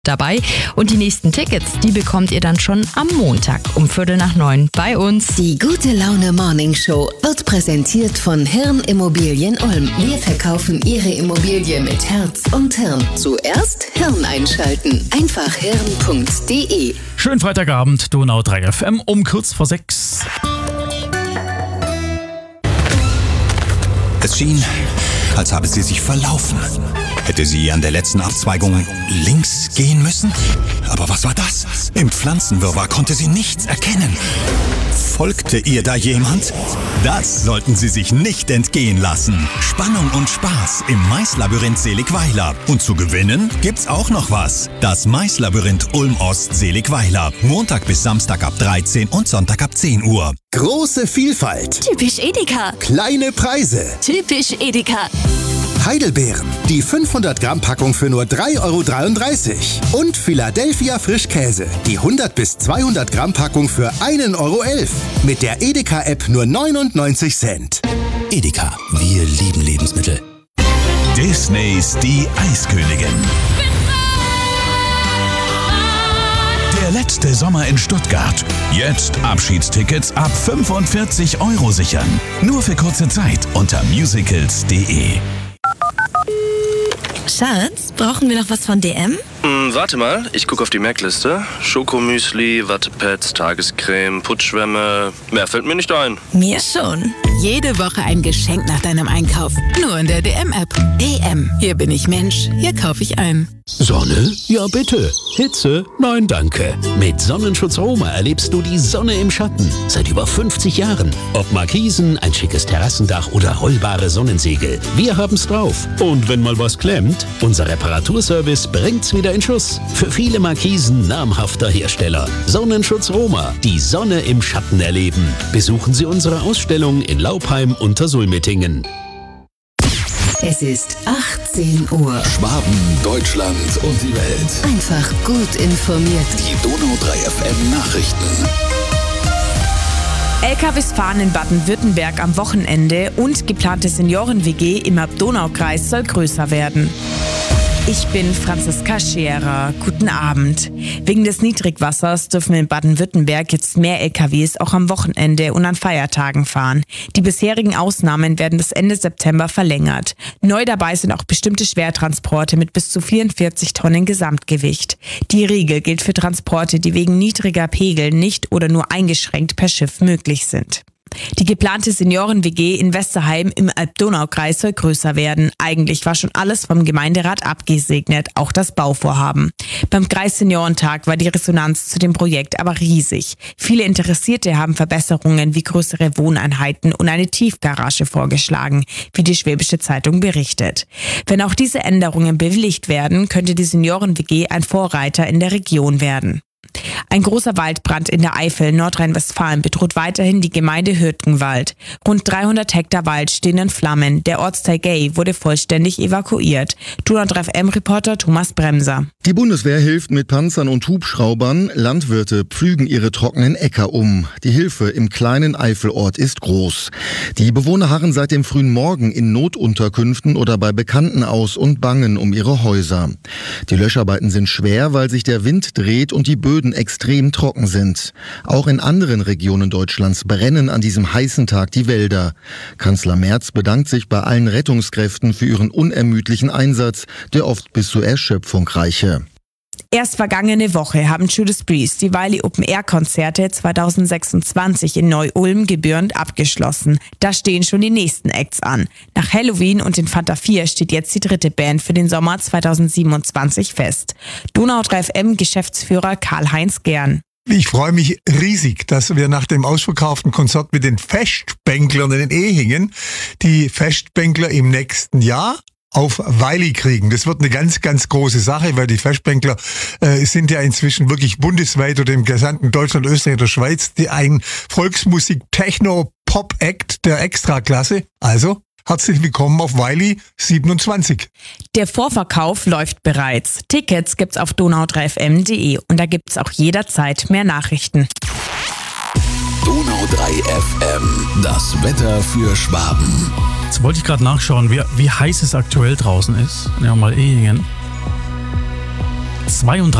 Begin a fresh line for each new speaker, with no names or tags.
dabei. Und die nächsten Tickets, die bekommt ihr dann schon am Montag um 8:45 bei uns.
Die Gute Laune Morning Show wird präsentiert von Hirn Immobilien Ulm. Wir verkaufen Ihre Immobilie mit Herz und Hirn. Zuerst Hirn einschalten. Einfach hirn.de.
Schönen Freitagabend, Donau 3 FM um kurz vor 6.
Es schien, als habe sie sich verlaufen. Hätte sie an der letzten Abzweigung links gehen müssen? Aber was war das? Im Pflanzenwirrwarr konnte sie nichts erkennen. Folgte ihr da jemand? Das sollten Sie sich nicht entgehen lassen. Spannung und Spaß im Maislabyrinth Seligweiler. Und zu gewinnen gibt's auch noch was. Das Maislabyrinth Ulm-Ost Seligweiler. Montag bis Samstag ab 13 und Sonntag ab 10 Uhr.
Große Vielfalt.
Typisch Edeka.
Kleine Preise.
Typisch Edeka.
Heidelbeeren. Die 500 Gramm Packung für nur 3,33 €. Und Philadelphia Frischkäse. Die 100 bis 200 Gramm Packung für 1,11 €. Mit der Edeka-App nur 99 Cent.
Edeka, wir lieben Lebensmittel. Disneys Die Eiskönigin. Der letzte Sommer in Stuttgart. Jetzt Abschiedstickets ab 45 € sichern. Nur für kurze Zeit unter musicals.de.
Schatz, brauchen wir noch was von DM?
Warte mal, ich gucke auf die Merkliste. Schokomüsli, Wattepads, Tagescreme, Putzschwämme. Mehr fällt mir nicht ein.
Mir schon.
Jede Woche ein Geschenk nach deinem Einkauf. Nur in der DM-App. DM. Hier bin ich Mensch. Hier kaufe ich ein.
Sonne? Ja bitte. Hitze? Nein danke. Mit Sonnenschutz Roma erlebst du die Sonne im Schatten. Seit über 50 Jahren. Ob Markisen, ein schickes Terrassendach oder rollbare Sonnensegel. Wir haben's drauf. Und wenn mal was klemmt, unser Reparaturservice bringt's wieder in Schuss. Für viele Markisen namhafter Hersteller. Sonnenschutz Roma. Die Sonne im Schatten erleben. Besuchen Sie unsere Ausstellung in Laupheim unter Sulmettingen.
Es ist 18 Uhr.
Schwaben, Deutschland und die Welt.
Einfach gut informiert.
Die Donau 3 FM Nachrichten.
LKWs fahren in Baden-Württemberg am Wochenende und geplante Senioren-WG im Elb-Donau-Kreis soll größer werden. Ich bin Franziska Scherer. Guten Abend. Wegen des Niedrigwassers dürfen in Baden-Württemberg jetzt mehr LKWs auch am Wochenende und an Feiertagen fahren. Die bisherigen Ausnahmen werden bis Ende September verlängert. Neu dabei sind auch bestimmte Schwertransporte mit bis zu 44 Tonnen Gesamtgewicht. Die Regel gilt für Transporte, die wegen niedriger Pegel nicht oder nur eingeschränkt per Schiff möglich sind. Die geplante Senioren-WG in Westerheim im Elb-Donau-Kreis soll größer werden. Eigentlich war schon alles vom Gemeinderat abgesegnet, auch das Bauvorhaben. Beim Kreisseniorentag war die Resonanz zu dem Projekt aber riesig. Viele Interessierte haben Verbesserungen wie größere Wohneinheiten und eine Tiefgarage vorgeschlagen, wie die Schwäbische Zeitung berichtet. Wenn auch diese Änderungen bewilligt werden, könnte die Senioren-WG ein Vorreiter in der Region werden. Ein großer Waldbrand in der Eifel, Nordrhein-Westfalen, bedroht weiterhin die Gemeinde Hürtgenwald. Rund 300 Hektar Wald stehen in Flammen. Der Ortsteil Gay wurde vollständig evakuiert. Donau 3 FM-Reporter Thomas Bremser.
Die Bundeswehr hilft mit Panzern und Hubschraubern. Landwirte pflügen ihre trockenen Äcker um. Die Hilfe im kleinen Eifelort ist groß. Die Bewohner harren seit dem frühen Morgen in Notunterkünften oder bei Bekannten aus und bangen um ihre Häuser. Die Löscharbeiten sind schwer, weil sich der Wind dreht und die Böden extrem trocken sind. Auch in anderen Regionen Deutschlands brennen an diesem heißen Tag die Wälder. Kanzler Merz bedankt sich bei allen Rettungskräften für ihren unermüdlichen Einsatz, der oft bis zur Erschöpfung reiche.
Erst vergangene Woche haben Judas Priest die Wiley Open-Air-Konzerte 2026 in Neu-Ulm gebührend abgeschlossen. Da stehen schon die nächsten Acts an. Nach Halloween und den Fanta 4 steht jetzt die dritte Band für den Sommer 2027 fest. Donau 3 FM Geschäftsführer Karl-Heinz Gern.
Ich freue mich riesig, dass wir nach dem ausverkauften Konzert mit den Festbänklern in den Ehingen die Festbänkler im nächsten Jahr auf Wiley kriegen. Das wird eine ganz, ganz große Sache, weil die Festbänkler sind ja inzwischen wirklich bundesweit oder im gesamten Deutschland, Österreich oder Schweiz ein Volksmusik-Techno-Pop-Act der Extraklasse. Also herzlich willkommen auf Wiley 27.
Der Vorverkauf läuft bereits. Tickets gibt's auf donau3fm.de und da gibt's auch jederzeit mehr Nachrichten.
Donau 3 FM, das Wetter für Schwaben.
Jetzt wollte ich gerade nachschauen, wie heiß es aktuell draußen ist. Ja, mal Ehingen. 32